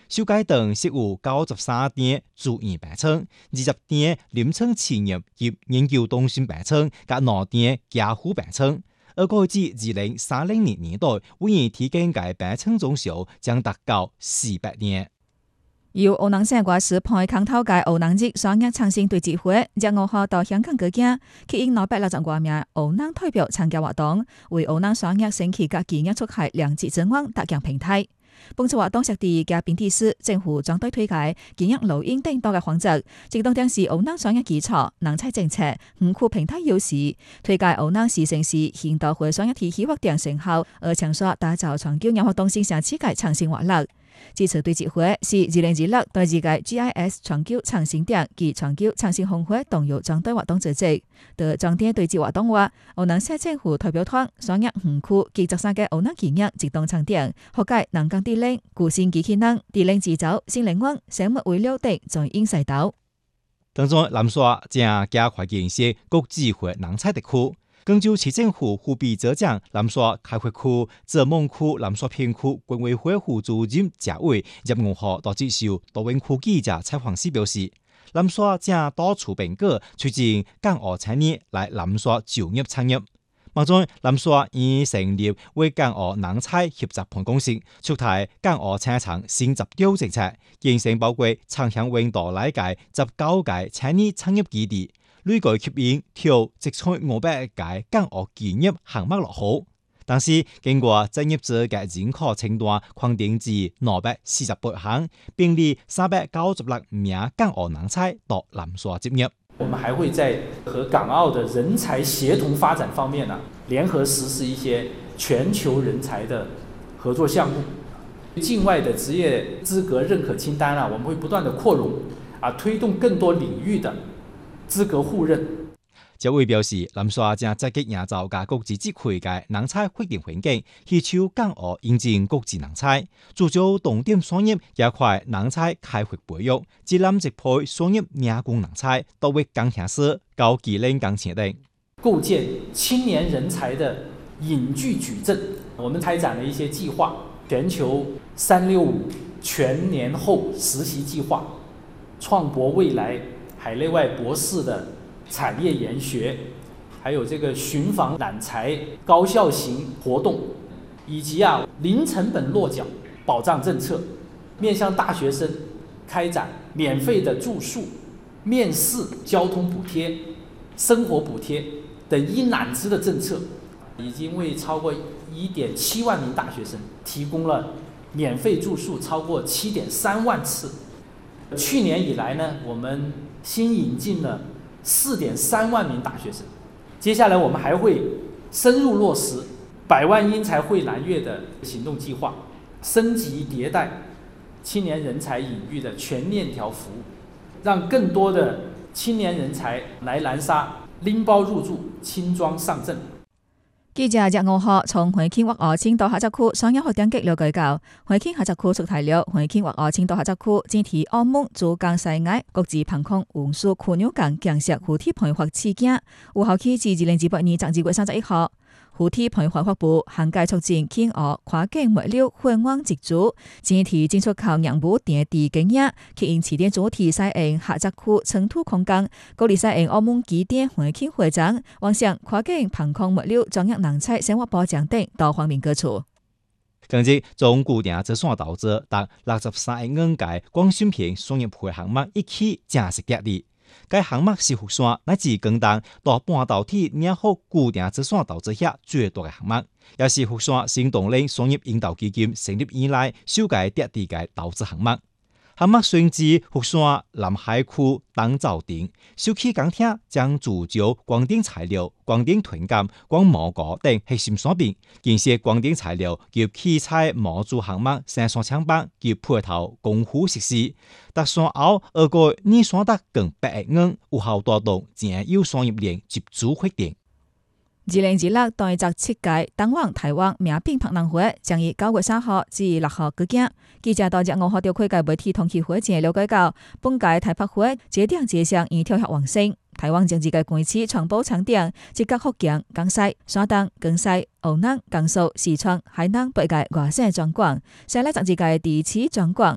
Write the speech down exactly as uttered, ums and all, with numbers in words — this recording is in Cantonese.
首阶段设有九十三间住院病床，二十间临床试验及研究中心病床，甲两间加护病床。而估计二零三零年年代，为院提供嘅病床总数将达到四百年。 由湖南省外事派康透界湖南籍双日창新对接會，日五號到香港舉行，吸引兩百六十多名湖南代表參加活動，為湖南雙日升級及建設促係兩極之網搭建平台。本次活動設地嘅並地市政府將對推介建設錄音等多嘅環節，直當定是湖南雙日基礎、人才政策、五區平台優勢，推介湖南市城市現代化雙日體系發展成效，而強化打造長久有活動性城市嘅創新活力。這次對接會是二零二六對二屆 G I S 長久創新點及長久創新峰會同有將對活動組織。在重點對接活動話，湖南省政府代表團雙日五區及十三個湖南企業直動場點，學界能幹地靈、固性機器人、地靈製造、新能源、生物微料等在應勢到。 當中南沙正加快建設國際化人才特區。廣州市政府副秘書長、南沙開發區、浙夢區、南沙片區管委會副主任謝偉入五號到接受多元區記者採訪時表示，南沙正多處變革，促進港澳產業來南沙就業產業。目前南沙已成立為港澳人才協作辦公室，出台港澳產業場新十九政策，形成包括長響win道內界十九個產業產業基地。累計吸引超一千五百個港澳企業項目落戶，但是經過專業者嘅認可清單擴大至兩百四十八項，並列三百九十六名港澳人才到南沙執業。 我們還會在和港澳的人才協同發展方面呢，聯合實施一些全球人才的合作項目。境外的職業資格認可清單啊，我們會不斷的擴容，啊，推動更多領域的資格互認。 這位表示，南沙正積極營造嘅國際機會嘅人才發展環境，希求港澳引進國際人才，助做重點產業加快人才開發培育，自然直配商業領工人才，到位鋼鐵師、高技能鋼鐵等， 構建青年人才的引聚矩陣。我們開展了一些計劃，全球三六五全年後實習計劃，創博未來海內外博士的產業研學，還有這個尋訪攬才高效型活動，以及啊零成本落腳保障政策，面向大學生開展免費的住宿、面試、交通補貼、生活補貼等一攬子的政策，已經為超過一點七萬名大學生提供了免費住宿超過七點三萬次。去年以來呢，我們新引進了四點三萬名大學生。接下來我們還會深入落實百萬英才會南粵的行動計劃，升級迭代青年人才引育的全鏈條服務，讓更多的青年人才來南沙拎包入住、輕裝上陣。 記者日五號從惠慶或青島合作區雙一發展局了解到，惠慶合作區出台了惠慶或青島合作區整體澳門駐港西岸國際航空運輸樞紐港建設附體培訓試點，有效期至二零二八年十二月三十一號。附體培訓發布涵蓋促進港澳跨境物流混網直租，整體進出口業務點地經驗，吸引起點主題西岸合作區成都空港，鼓勵西岸澳門基點惠慶會長，望向跨境航空物流專業人才生活保障等多方面各處。 近日從固定折算投資達六十三億元嘅廣信平商業會項目一起正式設立。該項目是福山乃至廣東到半導體兩項固定資產投資額最大嘅項目，也是福山新動力商業引導基金成立以來首個設立嘅投資項目。項目選址福山南海區東灶町，首期鋼鐵將聚焦光電材料、光電臀感、光模具等核心產品，建設光電材料及器材模組項目生產廠房及配套公務設施。搭山後，二個二山達近百億元，有效帶動正有商業鏈集資發展。 二零二六第十七屆東灣台灣名品博覽會將於九月三號至六號舉行。記者到日五號召開嘅媒體同期會前了解到，本屆台博會節點節上已跳躍旺盛，台灣政治嘅關係傳播場點，即甲福建、江西、山東、江西、湖南、江蘇、四川、海南八屆外省專館，西來十二屆地區專館，